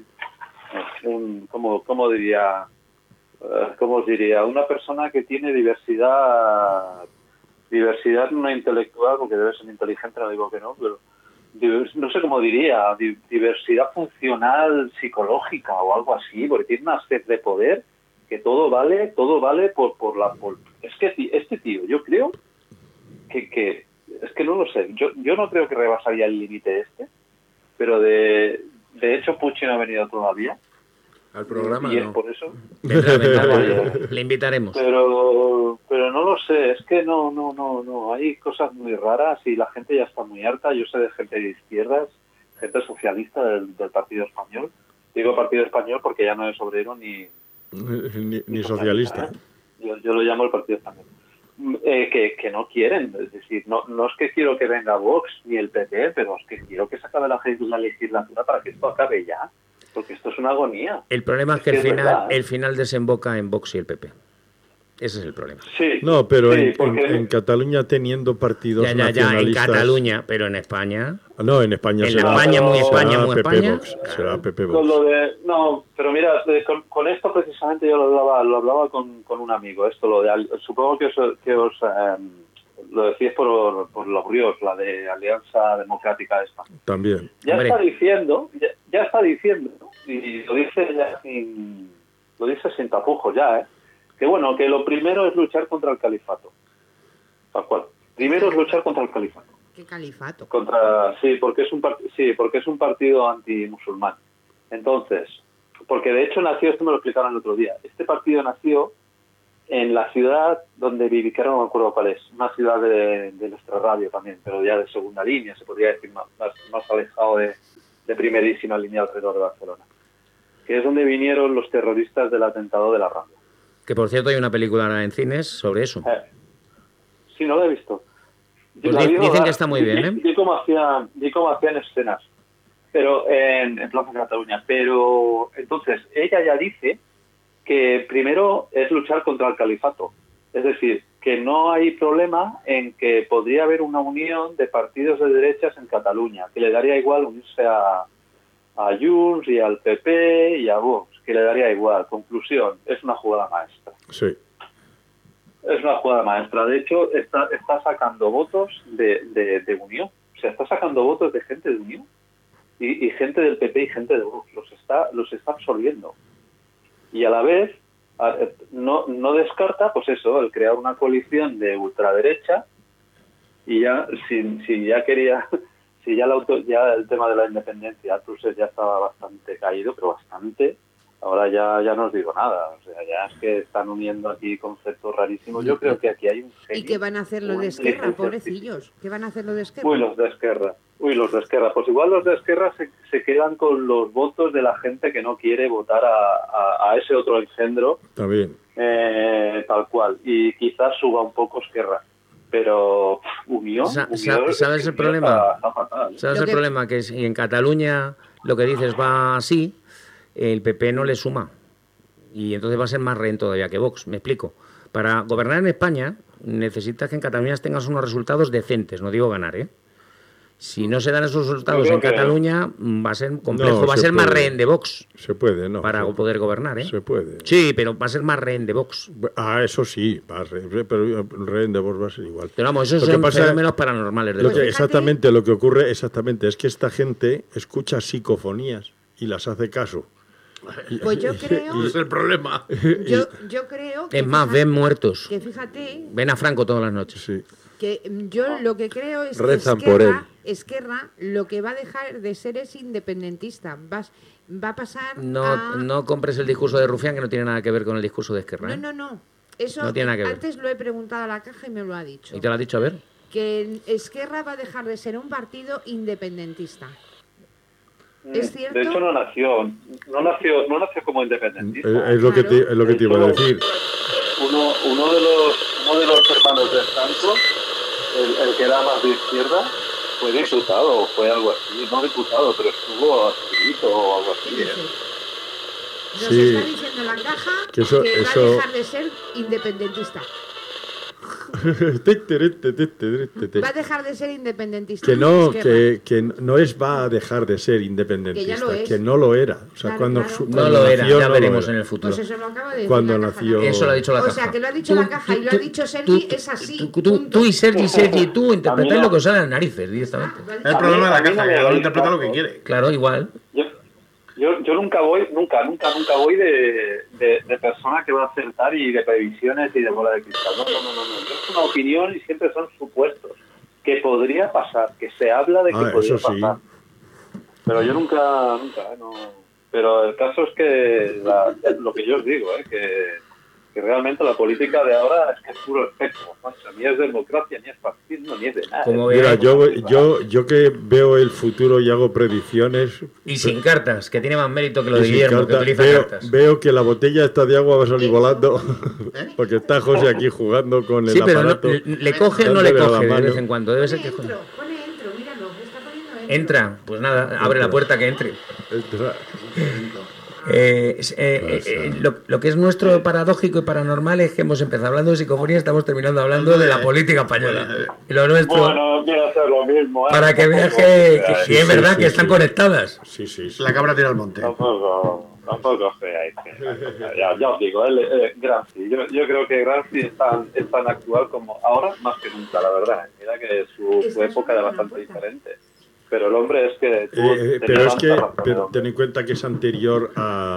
¿Cómo os diría? Una persona que tiene diversidad no intelectual, porque debe ser inteligente, no digo que no, pero no sé cómo diría, diversidad funcional psicológica o algo así, porque tiene una sed de poder que todo vale por es que este tío, yo creo que es que no lo sé, yo no creo que rebasaría el límite pero de hecho Pucci no ha venido todavía al programa, y es no. por eso le invitaremos, pero no lo sé, es que no hay cosas muy raras y la gente ya está muy harta. Yo sé de gente de izquierdas, gente socialista del Partido Español, digo Partido Español porque ya no es obrero ni socialista, yo lo llamo el Partido Español, que no quieren, es decir, no es que quiero que venga Vox ni el PP, pero es que quiero que se acabe la legislatura para que esto acabe ya, porque esto es una agonía. El problema es que el final desemboca en Vox y el PP. Ese es el problema. Sí. No, pero sí, en porque- Cataluña teniendo partidos Ya, en nacionalistas... Cataluña, pero en España... No, en España En será... España, muy será España, muy PP España. Vox, será PP Con Vox. lo de, no, pero mira, con esto precisamente yo lo hablaba con un amigo. Esto supongo que os lo decís por los ríos, la de Alianza Democrática esta. También. Ya Hombre. está diciendo, y lo dice ya sin tapujos ya, que bueno, que lo primero es luchar contra el califato. Tal cual. Primero es luchar contra el califato. ¿Qué califato? Porque es un partido antimusulmán. Entonces, porque de hecho nació, esto me lo explicaron el otro día, este partido nació en la ciudad donde viví, que ahora no me acuerdo cuál es, una ciudad de nuestra radio también, pero ya de segunda línea, se podría decir, más alejado de primerísima línea alrededor de Barcelona, que es donde vinieron los terroristas del atentado de la Rambla. Que por cierto hay una película ahora en cines sobre eso. Sí, no la he visto. Pues La vi dicen rodar, que está muy bien, ¿eh? Vi cómo hacían escenas, pero en Plaza Cataluña. Pero entonces ella ya dice que primero es luchar contra el califato. Es decir, que no hay problema en que podría haber una unión de partidos de derechas en Cataluña, que le daría igual unirse a Junts y al PP y a Vox, que le daría igual. Conclusión, es una jugada maestra. Sí. Es una jugada maestra. De hecho, está sacando votos de Unión. O sea, está sacando votos de gente de Unión y gente del PP y gente de Vox. Los está absorbiendo. Y a la vez no descarta, pues eso, el crear una coalición de ultraderecha y ya, si ya quería, si ya el tema de la independencia, pues ya estaba bastante caído, pero bastante. Ahora ya no os digo nada, o sea, ya es que están uniendo aquí conceptos rarísimos. Yo creo que aquí hay un genio. ¿Y qué van a hacer los de Esquerra, pobrecillos? ¿Qué van a hacer los de Esquerra? Uy, los de Esquerra. Pues igual los de Esquerra se quedan con los votos de la gente que no quiere votar a ese otro engendro. Está bien. Tal cual. Y quizás suba un poco Esquerra. Pero Unión... ¿Sabes el problema? Está fatal. ¿Sabes el problema? Que si en Cataluña lo que dices va así, el PP no le suma. Y entonces va a ser más rehén todavía que Vox. Me explico. Para gobernar en España necesitas que en Cataluña tengas unos resultados decentes. No digo ganar, ¿eh? Si no se dan esos resultados en Cataluña, va a ser complejo. No, va a ser más rehén de Vox. Se puede, ¿no? Para poder gobernar, ¿eh? Se puede. Sí, pero va a ser más rehén de Vox. Eso sí, pero el rehén de Vox va a ser igual. Pero vamos, esos son fenómenos paranormales. Exactamente, lo que ocurre es que esta gente escucha psicofonías y las hace caso. Pues yo creo... Ese es el problema. Yo creo que... Es más, ven muertos. Que fíjate... Ven a Franco todas las noches. Sí. Que yo lo que creo es Rezan que por él. Esquerra lo que va a dejar de ser es independentista. Va a pasar No compres el discurso de Rufián, que no tiene nada que ver con el discurso de Esquerra. ¿eh? No. Eso no tiene nada que ver. Antes lo he preguntado a la caja y me lo ha dicho. ¿Y te lo ha dicho? A ver. Que Esquerra va a dejar de ser un partido independentista. ¿Es cierto? De hecho no nació como independentista. Es lo que te iba a decir. Uno de los hermanos de Franco, el que era más de izquierda, fue diputado o fue algo así. No diputado, pero estuvo adscrito o algo así. Nos está diciendo la caja que va a dejar de ser independentista. Va a dejar de ser independentista. Que no va a dejar de ser independentista, que no lo era. O sea, cuando no lo era, ya veremos en el futuro. Pues eso lo acaba de decir cuando la nació. caja. Eso lo ha dicho la caja. O sea, que lo ha dicho la caja y lo ha dicho Sergi, es así. Tú y Sergi, tú interpretáis lo que os sale a las narices directamente. El problema de la caja, que cada uno interpreta lo que quiere. Claro, igual. Yo nunca voy de persona que va a acertar y de previsiones y de bola de cristal. No. Es una opinión y siempre son supuestos. Que podría pasar, que se habla de que podría pasar. Pero yo nunca, no. Pero el caso es que lo que yo os digo, que realmente la política de ahora es que es puro espectro. Ni es democracia, ni es fascismo, ni es de nada. Mira, yo que veo el futuro y hago predicciones... Y sin cartas, que tiene más mérito que lo de Guillermo, que utiliza cartas. Veo que la botella esta de agua va a salir volando, porque está José aquí jugando con el aparato. Sí, pero le coge o no le coge de vez en cuando. Debe ser que... Pone entro, míralo, está poniendo entro. Entra, pues nada, abre la puerta que entre. Lo que es nuestro paradójico y paranormal es que hemos empezado hablando de psicofonía y estamos terminando hablando de la política española. Y lo nuestro, Bueno, no quiero hacer lo mismo. para que veas que es verdad que están conectadas. Sí. La cabra tira al monte. Tampoco os creáis. Ya os digo, Gramsci. Yo creo que Gramsci es tan actual como ahora más que nunca, la verdad. Mira que su época era bastante diferente. Pero el hombre es que... Pero ten en cuenta que es anterior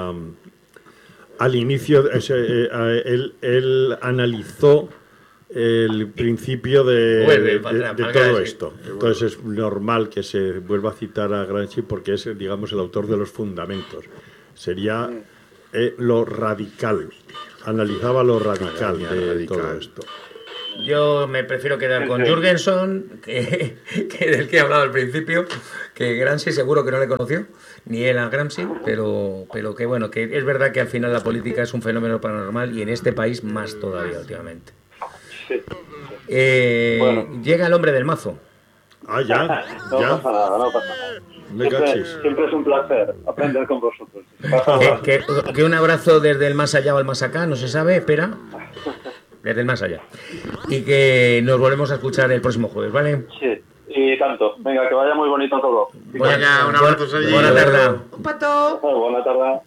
al inicio. Él analizó el principio de todo esto. Entonces es normal que se vuelva a citar a Gramsci porque es, digamos, el autor de los fundamentos. Sería lo radical. Analizaba lo radical de todo esto. Yo me prefiero quedar con Jürgenson, que del que he hablado al principio, que Gramsci seguro que no le conoció, ni él a Gramsci, pero que bueno, que es verdad que al final la política es un fenómeno paranormal y en este país más todavía últimamente. Sí. Llega el hombre del mazo. Ya. No pasa nada. Siempre es un placer aprender con vosotros. Que un abrazo desde el más allá o el más acá, no se sabe, espera. Desde el más allá. Y que nos volvemos a escuchar el próximo jueves, ¿vale? Sí, y tanto. Venga, que vaya muy bonito todo. Venga, un abrazo. Buena tarde. Un pato. Buena tarde.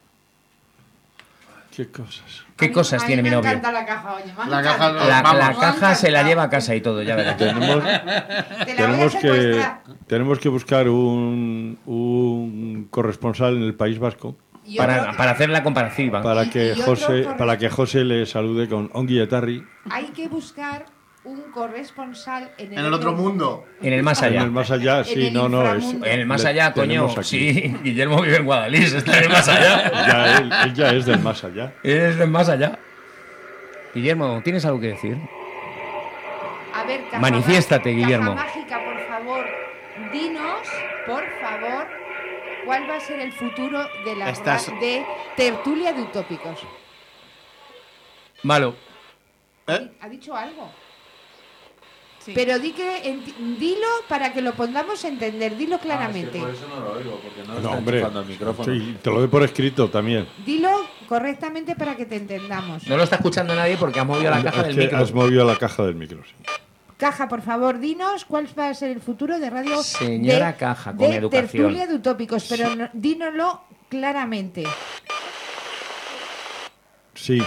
¿Qué cosas? Tiene mi novio? Me encanta la caja, oye. La caja se la lleva a casa y todo, ya verás. Tenemos que buscar un corresponsal en el País Vasco para hacer la comparativa. Para que José le salude con Ongi Etarri. Hay que buscar un corresponsal en el otro mundo. En el más allá. En el más allá, sí, en el más allá, coño. Sí, Guillermo vive en Guadalís, está en el más allá. Él ya es del más allá. Es del más allá. Guillermo, ¿tienes algo que decir? A ver, manifiéstate, Guillermo. Caja mágica, por favor, dinos, por favor, cuál va a ser el futuro de la de tertulia de utópicos. Malo. ¿Ha dicho algo? Sí. Pero dilo para que lo podamos entender, dilo claramente. Es que por eso no lo oigo, porque no está hombre, enchufando el micrófono. Sí, te lo doy por escrito también. Dilo correctamente para que te entendamos. No lo está escuchando nadie porque has movido la caja del micro. Has movido la caja del micro, sí. Caja, por favor, dinos cuál va a ser el futuro de radio. Señora Caja, con educación. Tertulia de utópicos, pero dínoslo claramente. Sí.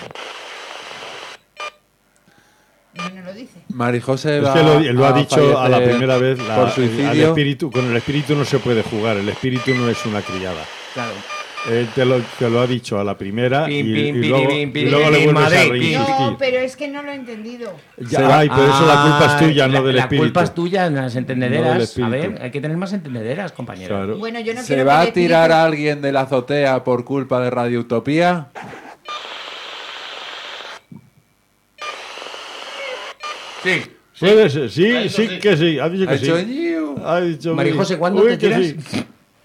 No lo dice. Marijose es que lo ha dicho a la primera vez. Por suicidio. Con el espíritu no se puede jugar. El espíritu no es una criada. Claro. Te lo ha dicho a la primera y luego le vuelves a reinsistir. No, pero es que no lo he entendido. Por eso la culpa es tuya, no del espíritu. La culpa es tuya en las entendederas. No, a ver, hay que tener más entendederas, compañero. Claro. Bueno, yo no ¿Se va a tirar a alguien de la azotea por culpa de Radio Utopía? Sí. Puede ser, sí que sí. Ha dicho que sí. Ha dicho Marijose, ¿cuándo te tiras? Sí.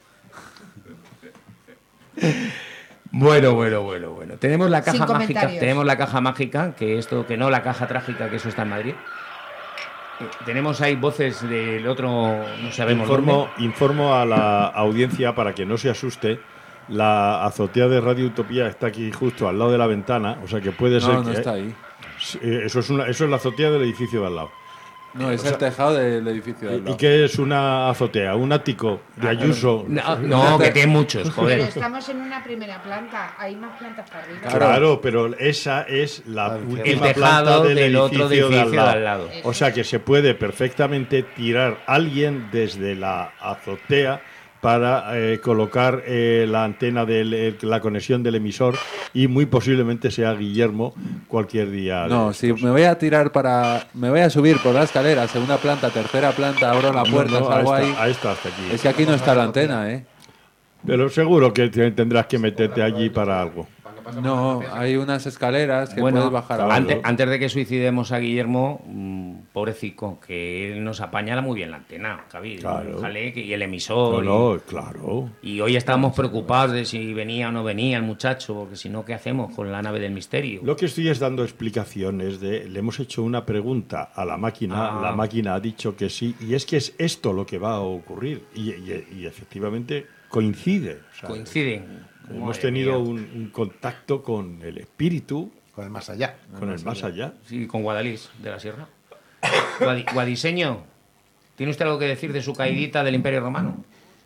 Bueno. Tenemos la caja mágica. Tenemos la caja mágica, que no la caja trágica, que eso está en Madrid. Tenemos ahí voces del otro, no sabemos dónde. Informo a la audiencia para que no se asuste. La azotea de Radio Utopía está aquí justo al lado de la ventana, o sea que puede ser que... No está ahí. Eso es la azotea del edificio de al lado. No, es el tejado del edificio de al lado. ¿Y qué es una azotea? ¿Un ático de Ayuso? No, que tiene muchos, joder. Pero estamos en una primera planta, hay más plantas para arriba. Claro, pero esa es la última el planta tejado del otro edificio de al lado. O sea que se puede perfectamente tirar alguien desde la azotea para colocar la antena de la conexión del emisor y muy posiblemente sea Guillermo cualquier día. No, si me voy a subir por las escaleras, segunda planta, tercera planta, abro la puerta, salgo ahí. Ahí está, hasta aquí. Es que aquí no está la antena, ¿eh? Pero seguro que tendrás que meterte allí para algo. No, hay unas escaleras que puedes bajar abajo. Antes de que suicidemos a Guillermo, pobrecito, que él nos apañara muy bien la antena, Javi. Claro. Y el emisor. No, claro. Y hoy estábamos preocupados de si venía o no venía el muchacho, porque si no, ¿qué hacemos con la nave del misterio? Lo que estoy es dando explicaciones le hemos hecho una pregunta a la máquina, la máquina ha dicho que sí, y es que es esto lo que va a ocurrir. Y efectivamente coincide. Coincide. Hemos tenido un contacto con el espíritu, Con el más allá. con el más allá. Sí, con Guadalís, de la Sierra. Guadiseño, ¿tiene usted algo que decir de su caidita del Imperio Romano?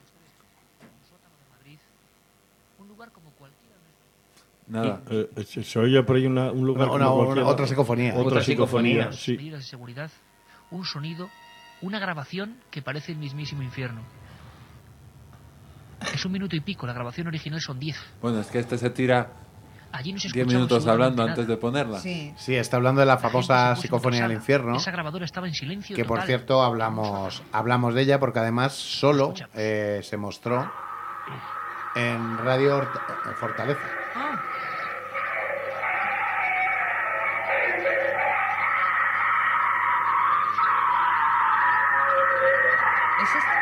Nada. Se oye por ahí un lugar como cualquiera. Otra psicofonía. Otra psicofonía. Sí. Medidas de seguridad, un sonido, una grabación que parece el mismísimo infierno. Es 1 minuto y pico, la grabación original son 10. Bueno, es que este se tira Allí no se 10 escuchaba minutos hablando absolutamente antes de ponerla. Sí. Sí, está hablando de la nada. La famosa gente se puso psicofonía del interesada. infierno. Esa grabadora estaba en silencio Que por total. cierto hablamos de ella porque además solo se mostró en Radio Fortaleza. Ah, ¿es esta?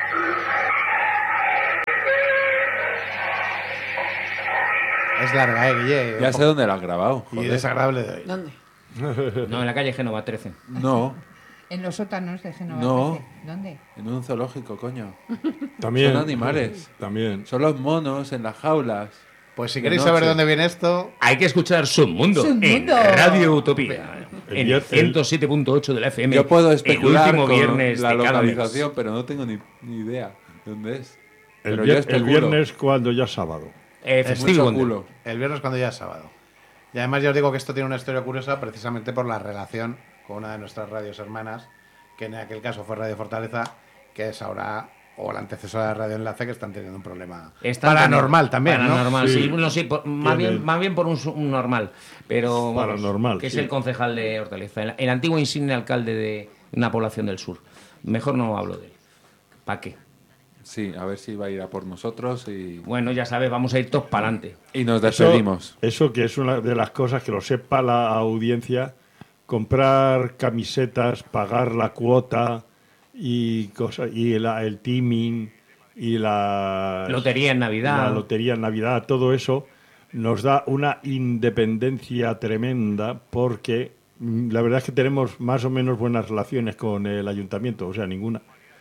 Es larga, Guille. Ya sé dónde la has grabado. Y joder. desagradable de oír. ¿Dónde? No, en la calle Génova 13. No, En los sótanos de Génova. No. 13. ¿Dónde? en un zoológico, coño. También. Son animales. También. Son los monos en las jaulas. Pues si De queréis noche. saber dónde viene esto, Hay que escuchar Submundo, Submundo. en Radio Utopía. En el 107.8 de la FM. Yo puedo el especular último con viernes la de cada mes. localización, pero no tengo ni idea de dónde es. El, Pero yo el especulo. viernes cuando ya es sábado. Stevie Mucho Wonder. culo. el viernes cuando ya es sábado. Y además ya os digo que esto tiene una historia curiosa precisamente por la relación con una de nuestras radios hermanas, que en aquel caso fue Radio Fortaleza, que es ahora, o la antecesora de Radio Enlace, que están teniendo un problema Están paranormal también, ¿no? Paranormal, sí. Sí. Bueno, sí, más Tiene- bien por un normal. Pero vamos, Paranormal, que es sí. el concejal de Hortaleza, el antiguo insigne alcalde de una población del sur. Mejor no hablo de él. ¿Para qué? Sí, a ver si va a ir a por nosotros y Bueno, ya sabes, vamos a ir todos para adelante. nos despedimos. Eso que es una de las cosas que lo sepa la audiencia, comprar camisetas, pagar la cuota y cosas, y el teaming y la Lotería en Navidad. la lotería en Navidad, todo eso nos da una independencia tremenda porque la verdad es que tenemos más o menos buenas relaciones con el ayuntamiento, o sea, ninguna.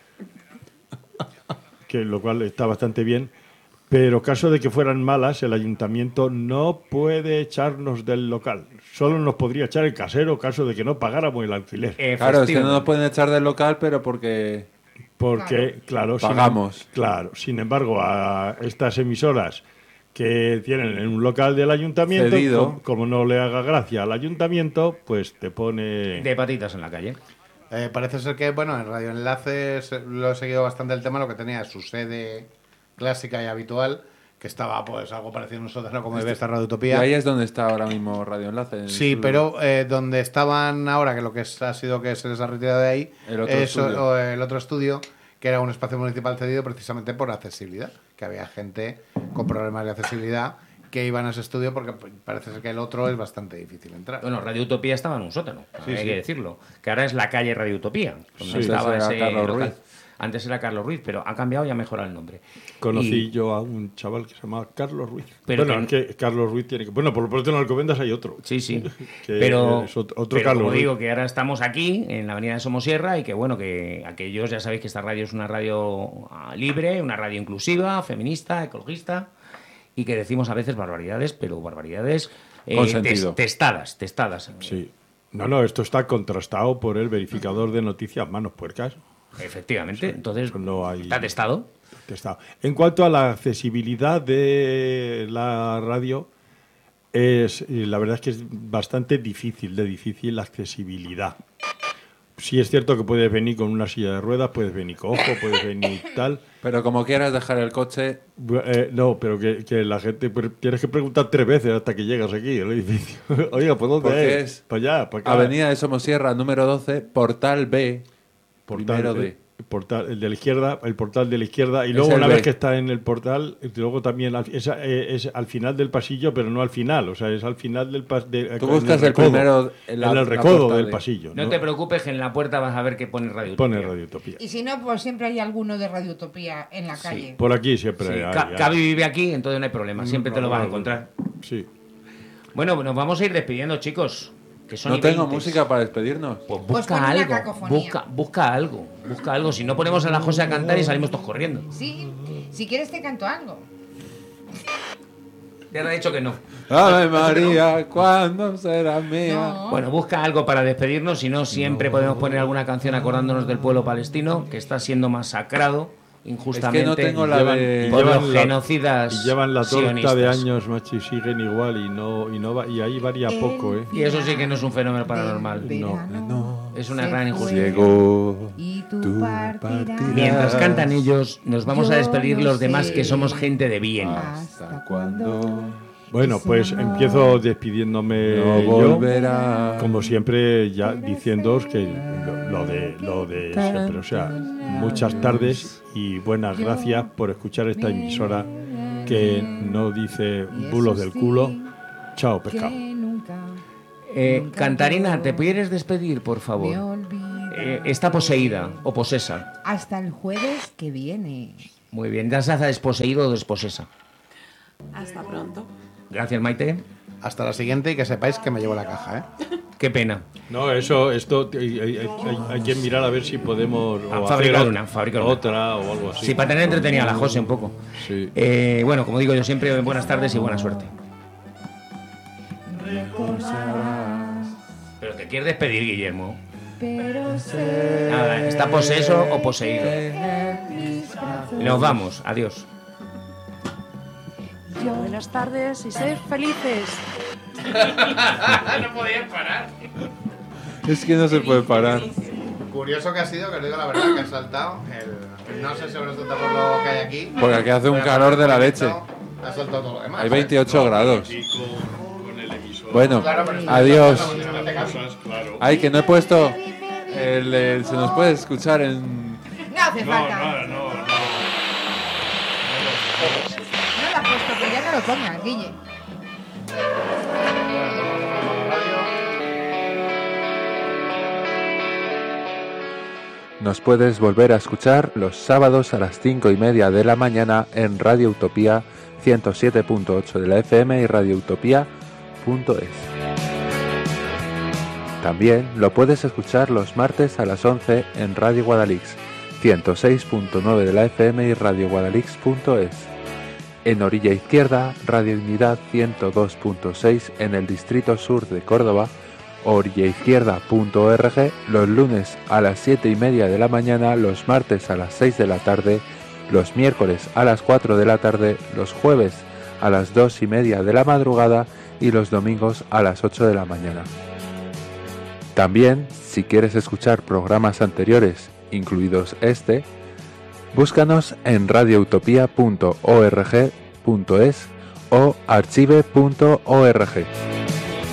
Que lo cual está bastante bien. Pero caso de que fueran malas, el ayuntamiento no puede echarnos del local. Solo nos podría echar el casero caso de que no pagáramos el alquiler. Claro, es que no nos pueden echar del local, pero porque Porque, claro, Pagamos. Sin embargo, a estas emisoras que tienen en un local del ayuntamiento, Cedido. como no le haga gracia al ayuntamiento, pues te pone... De patitas en la calle. Parece ser que, bueno, en Radio Enlace lo he seguido bastante el tema, lo que tenía su sede clásica y habitual, que estaba pues algo parecido a un sótano como debe estar Radio y Utopía. ahí es donde está ahora mismo Radio Enlace. en el Sí, sur. pero donde estaban ahora, que lo que ha sido que se les ha retirado de ahí, El otro es estudio. el otro estudio, que era un espacio municipal cedido precisamente por accesibilidad, que había gente con problemas de accesibilidad que iban a ese estudio porque parece ser que el otro es bastante difícil entrar. Bueno, Radio Utopía estaba en un sótano, hay que decirlo. Que ahora es la calle Radio Utopía, donde Sí. estaba Antes era ese Carlos local. Ruiz. Antes era Carlos Ruiz, pero ha cambiado y ha mejorado el nombre. Conocí Y- yo a un chaval que se llamaba Carlos Ruiz. Pero bueno, que- es que Carlos Ruiz tiene que... Bueno, por lo pronto en Alcobendas hay otro. Sí, sí. Que pero es otro pero Carlos como Ruiz. digo, que ahora estamos aquí, en la avenida de Somosierra, y que bueno, que aquellos ya sabéis que esta radio es una radio libre, una radio inclusiva, feminista, ecologista, y que decimos a veces barbaridades, pero barbaridades Con sentido. testadas. Sí. No, esto está contrastado por el verificador de noticias Manos Puercas. Efectivamente. Entonces, No hay... está testado. Testado. En cuanto a la accesibilidad de la radio, la verdad es que es bastante difícil, de difícil accesibilidad. Sí es cierto que puedes venir con una silla de ruedas, puedes venir cojo, puedes venir tal. Pero como quieras dejar el coche, No, pero que la gente... tienes que preguntar 3 veces hasta que llegas aquí, al edificio. Oiga, ¿por dónde Porque es? es Para allá, para acá. Avenida de Somosierra, número 12, Portal B, primero D. El de la izquierda, el portal de la izquierda, y Es luego el una B. vez que está en el portal, luego también es al final del pasillo, pero no al final, o sea, es al final del pasillo. Tú buscas el primero, en la el recodo puerta del de- pasillo. No te preocupes, que en la puerta vas a ver que pone Radio Pone Utopía. Radio Utopía. Y si no, pues siempre hay alguno de Radio Utopía en la calle. Por aquí siempre Sí, hay. Cavi vive aquí, entonces no hay problema, siempre te lo vas a encontrar. Sí. Bueno, nos vamos a ir despidiendo, chicos. Que son No y tengo 20. música para despedirnos. Pues Pues busca pon una algo, cacofonía. busca algo. Si no ponemos a la José a cantar y salimos todos corriendo. Sí, si quieres te canto algo. Ya te ha dicho que no. Ave María, ¿cuándo será mía? No. Bueno, busca algo para despedirnos, si no, siempre podemos poner alguna canción acordándonos del pueblo palestino, que está siendo masacrado injustamente Es que no tengo la de- por los llevan la- genocidas Y llevan la torta sionistas. de años, macho, y siguen igual y ahí varía poco, ¿eh? Y eso sí que no es un fenómeno paranormal. No. Es una gran injusticia. Llegó Y tú tu partirás. partida. Mientras cantan ellos, nos vamos a Yo despedir no los demás sé. que somos gente de bien. ¿Hasta cuándo Bueno, pues empiezo despidiéndome no yo, volverá? como siempre, ya diciéndoos que lo de siempre, o sea, muchas tardes y buenas gracias por escuchar esta emisora que no dice bulos del culo. Chao, pescado. Cantarina, ¿te pudieras despedir, por favor? Está poseída o posesa. Hasta el jueves que viene. Muy bien, ya se hace desposeído o desposesa. Hasta pronto. Gracias, Maite. Hasta la siguiente y que sepáis que me llevo la caja, ¿eh? Qué pena. No, esto hay que mirar a ver si podemos o Fabricar hacer una, fabricar una. otra o algo así. Sí, para tener entretenida a la José un poco. Sí. Bueno, como digo yo siempre, buenas tardes y buena suerte. Pero te quieres despedir, Guillermo. Nada, ¿está poseso o poseído? Nos vamos, adiós. Buenas tardes y sed felices. No podías parar. Es que no se puede parar. Curioso que ha sido, que os digo la verdad, que ha saltado el... No sé si habrá saltado por lo que hay aquí. Porque aquí hace un pero calor de la leche. Ha saltado todo lo demás. Hay ¿sabes? 28 grados. Con el emisor. Bueno, Claro, pero adiós. no te caso. Claro. Ay, que no he puesto se nos puede escuchar en... No hace falta. No. No la has puesto, pues ya no lo pongas, Guille. Nos puedes volver a escuchar los sábados a las 5:30 de la mañana en Radio Utopía 107.8 de la FM y radioutopía.es. También lo puedes escuchar los martes a las 11 en Radio Guadalix 106.9 de la FM y radioguadalix.es. En Orilla Izquierda, Radio Unidad 102.6 en el Distrito Sur de Córdoba, orillaizquierda.org los lunes a las 7:30 de la mañana, los martes a las 6 de la tarde, los miércoles a las 4 de la tarde, los jueves a las 2:30 de la madrugada y los domingos a las 8 de la mañana. También, si quieres escuchar programas anteriores, incluidos este, búscanos en radioutopia.org.es o archive.org.